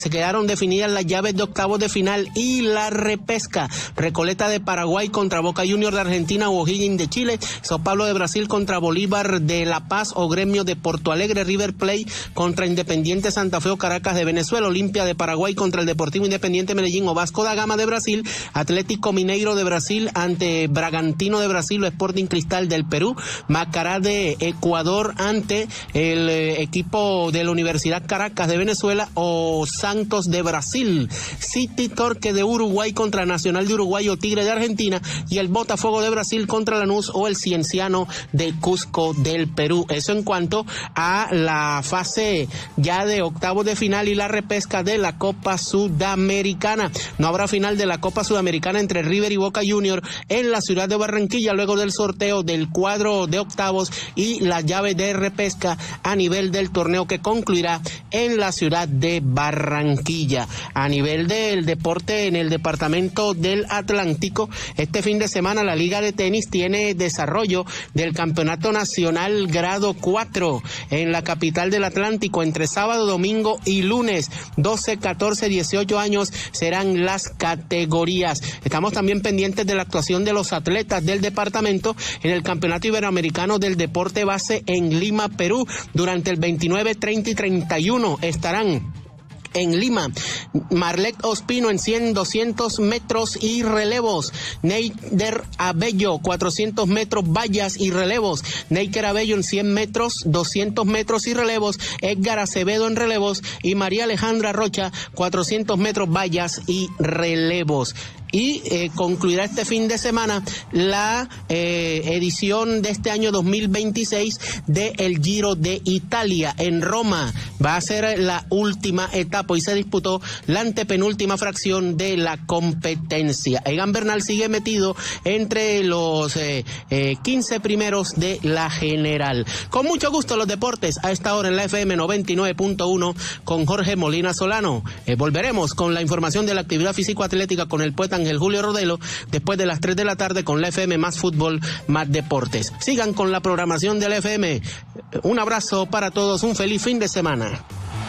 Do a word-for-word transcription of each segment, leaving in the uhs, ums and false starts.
Se quedaron definidas las llaves de octavos de final y la repesca. Recoleta de Paraguay contra Boca Juniors de Argentina o O'Higgins de Chile. Sao Paulo de Brasil contra Bolívar de La Paz o Gremio de Porto Alegre. River Plate contra Independiente Santa Fe o Caracas de Venezuela. Olimpia de Paraguay contra el Deportivo Independiente Medellín o Vasco da Gama de Brasil. Atlético Mineiro de Brasil ante Bragantino de Brasil o Sporting Cristal del Perú. Macará de Ecuador ante el eh, equipo de la Universidad Caracas de Venezuela o Santos de Brasil. City Torque de Uruguay contra Nacional de Uruguay o Tigre de Argentina, y el Botafogo de Brasil contra Lanús o el Cienciano de Cusco del Perú. Eso en cuanto a la fase ya de octavos de final y la repesca de la Copa Sudamericana. No habrá final de la Copa Sudamericana entre River y Boca Juniors en la ciudad de Barranquilla luego del sorteo del cuadro de octavos y la llave de repesca a nivel del torneo que concluirá en la ciudad de Barranquilla. A nivel del deporte en el departamento del Atlántico, este fin de semana la Liga de Tenis tiene desarrollo del Campeonato Nacional Grado cuatro en la capital del Atlántico entre sábado, domingo y lunes. doce, catorce, dieciocho años serán las categorías. Estamos también pendientes de la actuación de los atletas del departamento en el Campeonato Iberoamericano del Deporte Base en Lima, Perú. Durante el veintinueve, treinta y treinta y uno estarán en Lima Marlet Ospino en cien, doscientos metros y relevos, Neider Abello cuatrocientos metros vallas y relevos, Neiker Abello en cien metros, doscientos metros y relevos, Edgar Acevedo en relevos y María Alejandra Rocha cuatrocientos metros vallas y relevos. Y eh, concluirá este fin de semana la eh, edición de este año dos mil veintiséis de el Giro de Italia en Roma. Va a ser la última etapa y se disputó la antepenúltima fracción de la competencia. Egan Bernal sigue metido entre los eh, eh, quince primeros de la general. Con mucho gusto los deportes a esta hora en la F M noventa y nueve punto uno con Jorge Molina Solano. Eh, volveremos con la información de la actividad físico-atlética con el poeta Ángel Julio Rodelo después de las tres de la tarde con la F M más fútbol, más deportes. Sigan con la programación de la F M. Un abrazo para todos, un feliz fin de semana.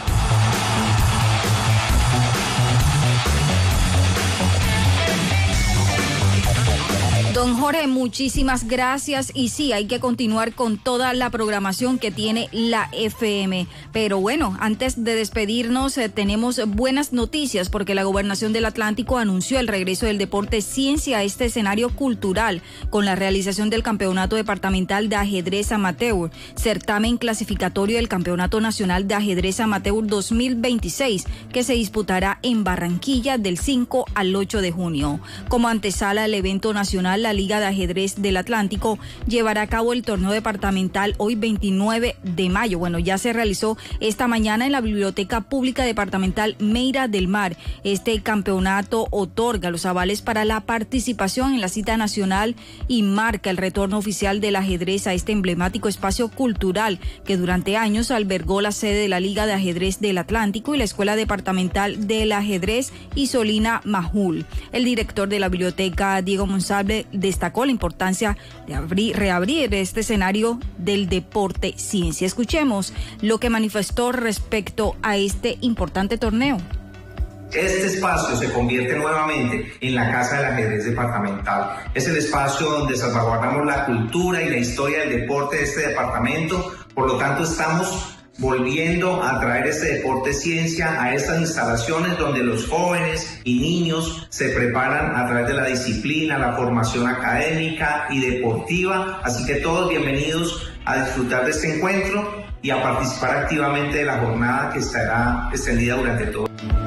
Don Jorge, muchísimas gracias y sí, hay que continuar con toda la programación que tiene la F M. Pero bueno, antes de despedirnos eh, tenemos buenas noticias porque la Gobernación del Atlántico anunció el regreso del deporte ciencia a este escenario cultural con la realización del Campeonato Departamental de Ajedrez Amateur, certamen clasificatorio del Campeonato Nacional de Ajedrez Amateur dos mil veintiséis, que se disputará en Barranquilla del cinco al ocho de junio. Como antesala del evento nacional, la Liga de Ajedrez del Atlántico llevará a cabo el torneo departamental hoy veintinueve de mayo. Bueno, ya se realizó esta mañana en la Biblioteca Pública Departamental Meira del Mar. Este campeonato otorga los avales para la participación en la cita nacional y marca el retorno oficial del ajedrez a este emblemático espacio cultural que durante años albergó la sede de la Liga de Ajedrez del Atlántico y la Escuela Departamental del Ajedrez Isolina Majul. El director de la biblioteca, Diego Monsalve, destacó la importancia de abrir, reabrir este escenario del deporte ciencia. Escuchemos lo que manifestó respecto a este importante torneo. Este espacio se convierte nuevamente en la Casa del Ajedrez Departamental. Es el espacio donde salvaguardamos la cultura y la historia del deporte de este departamento. Por lo tanto, estamos volviendo a traer este deporte ciencia a estas instalaciones donde los jóvenes y niños se preparan a través de la disciplina, la formación académica y deportiva. Así que todos bienvenidos a disfrutar de este encuentro y a participar activamente de la jornada que estará extendida durante todo.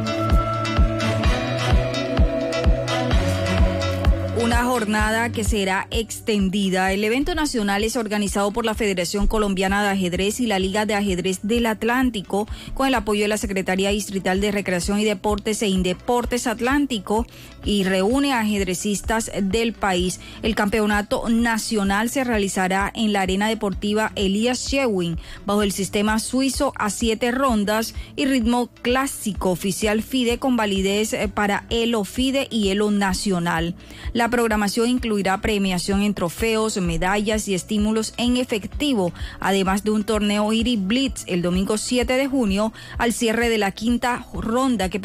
Una jornada que será extendida. El evento nacional es organizado por la Federación Colombiana de Ajedrez y la Liga de Ajedrez del Atlántico con el apoyo de la Secretaría Distrital de Recreación y Deportes e Indeportes Atlántico y reúne a ajedrecistas del país. El campeonato nacional se realizará en la Arena Deportiva Elías Shewin bajo el sistema suizo a siete rondas y ritmo clásico oficial FIDE con validez para Elo FIDE y Elo Nacional. La programación programación incluirá premiación en trofeos, medallas y estímulos en efectivo, además de un torneo Iri Blitz el domingo siete de junio al cierre de la quinta ronda que